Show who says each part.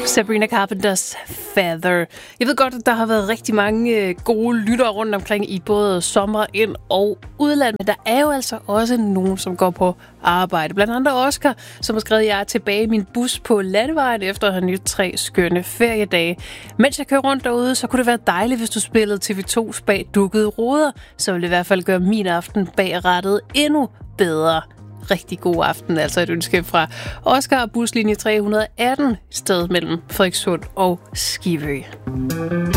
Speaker 1: Sabrina Carpenters Feather. Jeg ved godt, at der har været rigtig mange gode lyttere rundt omkring i både sommer, ind- og udland, men der er jo altså også nogen, som går på arbejde. Blandt andet Oscar, som har skrevet, jeg er tilbage i min bus på landevejen efter at have nyt 3 skønne feriedage. Mens jeg kører rundt derude, så kunne det være dejligt, hvis du spillede TV2's Bag dukkede ruder. Så ville det i hvert fald gøre min aften bag rattet endnu bedre. Rigtig god aften, altså et ønske fra Oscar og buslinje 318, sted mellem Frederikssund og Skivø.